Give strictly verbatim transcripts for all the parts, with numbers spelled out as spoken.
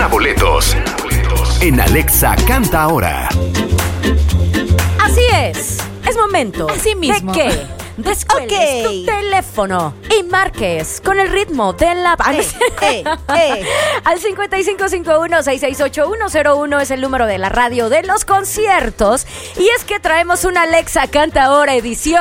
boletos en Alexa Canta Ahora. Así es, es momento Así mismo. de que descuelgues Ok. tu teléfono y marques con el ritmo de la... Eh, eh, eh. Al cincuenta y cinco cincuenta y uno, sesenta y seis ochenta y uno cero uno es el número de la radio de los conciertos. Y es que traemos una Alexa Canta Ahora edición...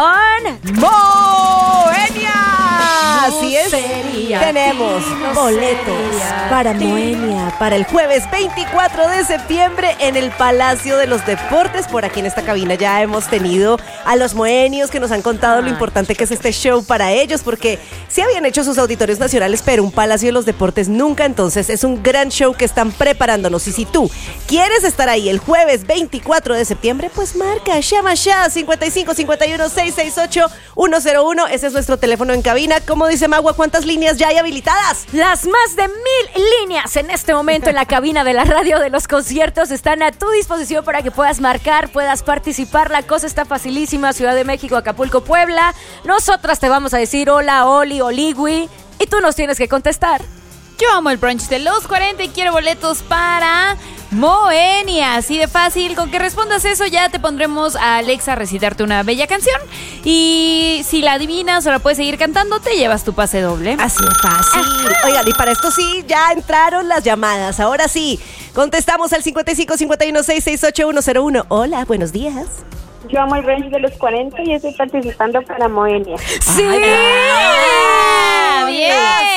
¡Moenia! Así es. sería, Tenemos no boletos sería. para Moenia para el jueves veinticuatro de septiembre en el Palacio de los Deportes. Por aquí en esta cabina ya hemos tenido a los moenios que nos han contado lo Ay, importante que es este show para ellos, porque sí habían hecho sus auditorios nacionales, pero un Palacio de los Deportes nunca. Entonces es un gran show que están preparándonos. Y si tú quieres estar ahí el jueves veinticuatro de septiembre, pues marca, llama ya cincuenta y cinco cincuenta y uno, sesenta y seis ochenta y uno cero uno. Ese es nuestro teléfono en cabina. Como dice Magua, ¿cuántas líneas ya hay habilitadas? Las más de mil líneas en este momento en la cabina de la radio de los conciertos están a tu disposición para que puedas marcar, puedas participar. La cosa está facilísima. Ciudad de México, Acapulco, Puebla. Nosotras te vamos a decir hola, oli, oligui, y tú nos tienes que contestar. Yo amo el brunch de los cuarenta y quiero boletos para Moenia. Así de fácil. Con que respondas eso ya te pondremos a Alexa a recitarte una bella canción. Y si la adivinas o la puedes seguir cantando, te llevas tu pase doble. Así de fácil. Oigan, y para esto sí, ya entraron las llamadas. Ahora sí, contestamos al cincuenta y cinco cincuenta y uno, sesenta y seis ochenta y uno cero uno. Hola, buenos días. Yo amo el brunch de los cuarenta y estoy participando para Moenia. ¡Sí! ¡Ah, bien!